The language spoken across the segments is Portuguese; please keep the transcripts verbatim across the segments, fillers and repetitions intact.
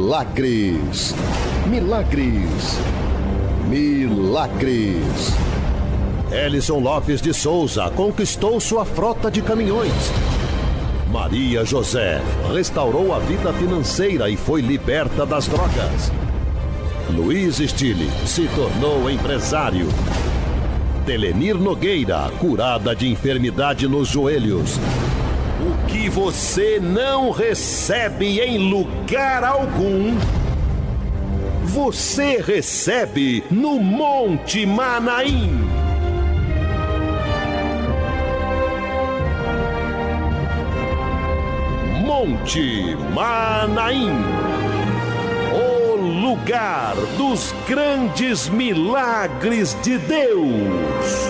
Milagres, milagres, milagres. Elison Lopes de Souza conquistou sua frota de caminhões. Maria José restaurou a vida financeira e foi liberta das drogas. Luiz Stille se tornou empresário. Telenir Nogueira, curada de enfermidade nos joelhos. O que você não recebe em lugar algum, você recebe no Monte Manaim. Monte Manaim, o lugar dos grandes milagres de Deus.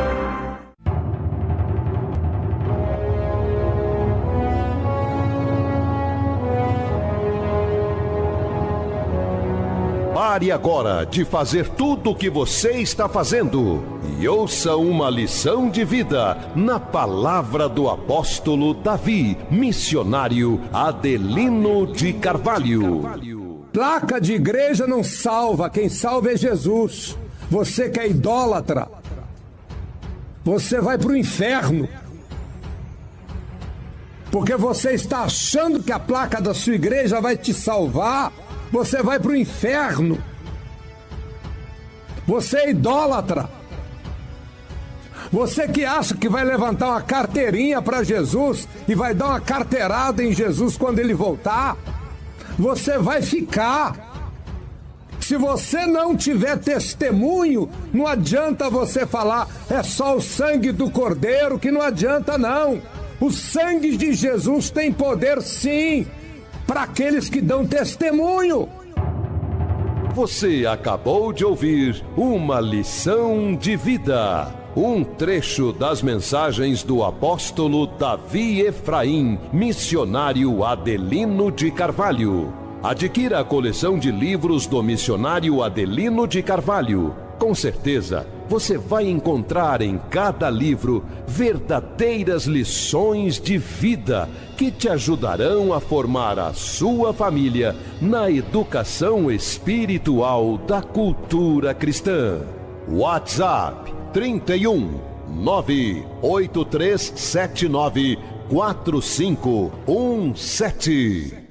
Pare agora de fazer tudo o que você está fazendo e ouça uma lição de vida na palavra do apóstolo Davi, missionário Adelino de Carvalho. Placa de igreja não salva, quem salva é Jesus. Você que é idólatra, você vai para o inferno, porque você está achando que a placa da sua igreja vai te salvar. Você vai para o inferno. Você é idólatra. Você que acha que vai levantar uma carteirinha para Jesus e vai dar uma carteirada em Jesus quando ele voltar, você vai ficar. Se você não tiver testemunho, não adianta você falar, é só o sangue do Cordeiro, que não adianta não. O sangue de Jesus tem poder sim, para aqueles que dão testemunho. Você acabou de ouvir uma lição de vida, um trecho das mensagens do apóstolo Davi Efraim, missionário Adelino de Carvalho. Adquira a coleção de livros do missionário Adelino de Carvalho. Com certeza, você vai encontrar em cada livro verdadeiras lições de vida que te ajudarão a formar a sua família na educação espiritual da cultura cristã. WhatsApp trinta e um, nove oito três sete nove quatro cinco um sete.